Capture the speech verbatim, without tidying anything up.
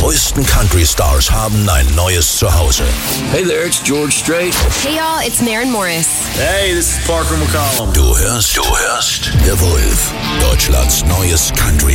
neuesten Country-Stars haben ein neues Zuhause. Hey there, it's George Strait. Hey y'all, it's Maren Morris. Hey, this is Parker McCollum. Du hörst, du hörst The Wolf, Deutschlands neues Country